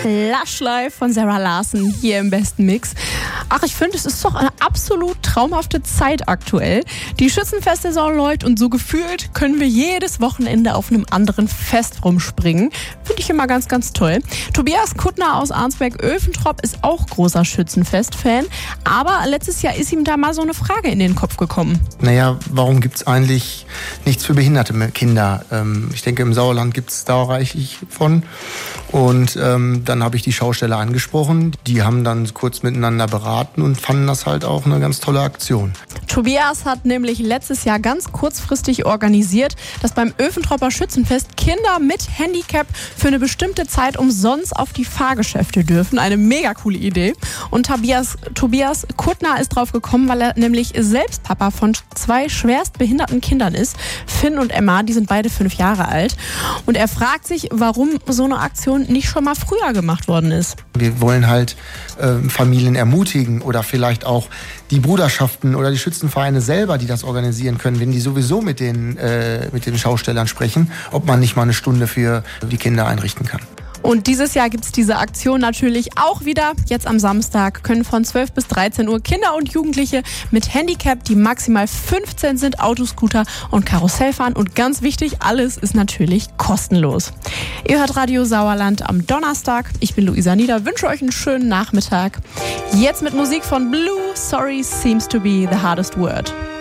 Lush Life von Sarah Larson hier im besten Mix. Ach, ich finde, es ist doch eine absolut traumhafte Zeit aktuell. Die Schützenfestsaison läuft und so gefühlt können wir jedes Wochenende auf einem anderen Fest rumspringen. Finde ich immer ganz, ganz toll. Tobias Kuttner aus Arnsberg-Öfentrop ist auch großer Schützenfest-Fan. Aber letztes Jahr ist ihm da mal so eine Frage in den Kopf gekommen. Naja, warum gibt es eigentlich nichts für behinderte Kinder? Ich denke, im Sauerland gibt es da reichlich von. Und dann habe ich die Schausteller angesprochen. Die haben dann kurz miteinander beraten und fanden das halt auch eine ganz tolle Aktion. Tobias hat nämlich letztes Jahr ganz kurzfristig organisiert, dass beim Öfentropper Schützenfest Kinder mit Handicap für eine bestimmte Zeit umsonst auf die Fahrgeschäfte dürfen. Eine mega coole Idee. Und Tobias Kuttner ist drauf gekommen, weil er nämlich selbst Papa von 2 schwerst behinderten Kindern ist. Finn und Emma, die sind beide 5 Jahre alt. Und er fragt sich, warum so eine Aktion nicht schon mal früher gemacht worden ist. Wir wollen halt Familien ermutigen oder vielleicht auch die Bruderschaften oder die Schützenvereine selber, die das organisieren können, wenn die sowieso mit den Schaustellern sprechen, ob man nicht mal eine Stunde für die Kinder einrichten kann. Und dieses Jahr gibt es diese Aktion natürlich auch wieder. Jetzt am Samstag können von 12 bis 13 Uhr Kinder und Jugendliche mit Handicap, die maximal 15 sind, Autoscooter und Karussell fahren. Und ganz wichtig, alles ist natürlich kostenlos. Ihr hört Radio Sauerland am Donnerstag. Ich bin Luisa Nieder, wünsche euch einen schönen Nachmittag. Jetzt mit Musik von Blue, Sorry seems to be the hardest word.